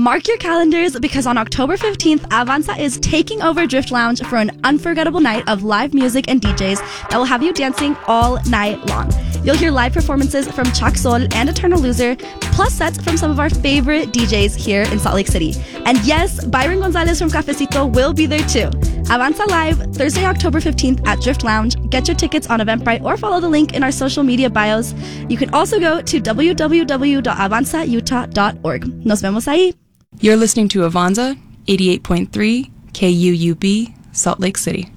Mark your calendars because on October 15th, Avanza is taking over Drift Lounge for an unforgettable night of live music and DJs that will have you dancing all night long. You'll hear live performances from Chak Sol and Eternal Loser, plus sets from some of our favorite DJs here in Salt Lake City. And yes, Byron Gonzalez from Cafecito will be there too. Avanza Live, Thursday, October 15th at Drift Lounge. Get your tickets on Eventbrite or follow the link in our social media bios. You can also go to www.avanzautah.org. Nos vemos ahí. You're listening to Avanza, 88.3 KUUB, Salt Lake City.